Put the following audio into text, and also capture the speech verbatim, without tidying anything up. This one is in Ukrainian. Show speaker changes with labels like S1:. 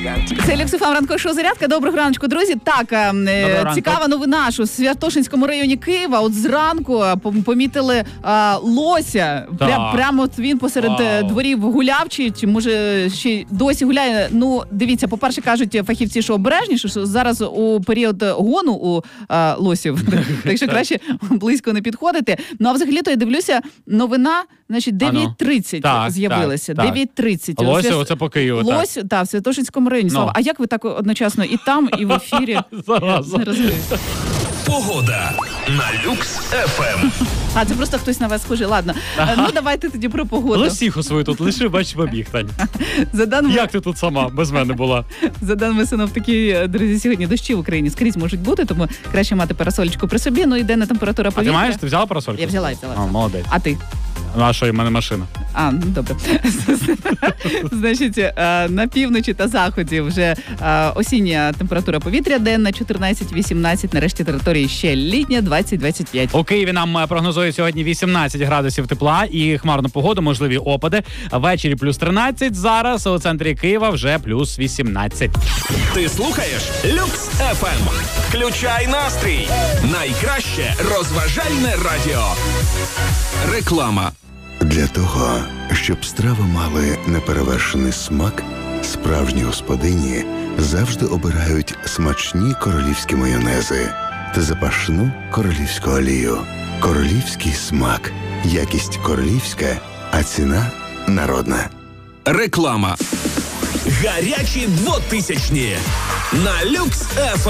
S1: Це Люкс еф ем ранкове шоу «Зарядка». Доброго раночку, друзі. Так, е, цікава новина, що в Святошинському районі Києва от зранку помітили е, лося. Прям, прямо от він посеред Вау. дворів гуляв, чи, чи може ще досі гуляє. Ну, дивіться, по-перше, кажуть фахівці, що обережніше, що зараз у період гону у е, лосів, так що краще близько не підходити. Ну, а взагалі-то я дивлюся, новина, значить, дев'ять тридцять з'явилася. дев'ять тридцять.
S2: Лося, оце по Києву.
S1: Лось, так, в Святошинському районі. Слава, а як ви так одночасно і там, і в ефірі?
S2: Зараз.
S3: Погода на Люкс еф ем.
S1: А, це просто хтось на вас схожий. Ладно. Ну, давайте тоді про погоду.
S2: Лосіху свою тут лишив, бач, побіг, Тань.
S1: За даними...
S2: Як ти тут сама, без мене була?
S1: За даними синоптики, друзі, сьогодні дощі в Україні скрізь можуть бути, тому краще мати парасольочку при собі. Ну, і денна температура повітря.
S2: А ти маєш? Ти взяла парасольку?
S1: Я взяла, я взяла.
S2: А, молодець.
S1: А ти?
S2: Ну, а що, і в мене машина?
S1: А, ну добре. Значить, на півночі та заході вже осіння температура повітря денна чотирнадцять-вісімнадцять, нарешті території ще літня двадцять-двадцять п'ять.
S2: У Києві нам прогнозують сьогодні вісімнадцять градусів тепла і хмарну погоду, можливі опади. Ввечері плюс тринадцять, зараз у центрі Києва вже плюс вісімнадцять.
S3: Ти слухаєш Люкс еф ем. Включай настрій. Найкраще розважальне радіо. Реклама.
S4: Для того, щоб страви мали неперевершений смак, справжні господині завжди обирають смачні королівські майонези та запашну королівську олію. Королівський смак. Якість королівська, а ціна народна.
S3: Реклама. Гарячі двотисячні на Люкс еф ем.